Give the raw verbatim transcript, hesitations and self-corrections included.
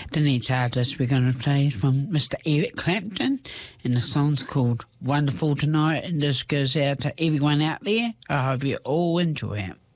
The next artist we're going to play is from Mister Eric Clapton, and the song's called Wonderful Tonight, and this goes out to everyone out there. I hope you all enjoy it.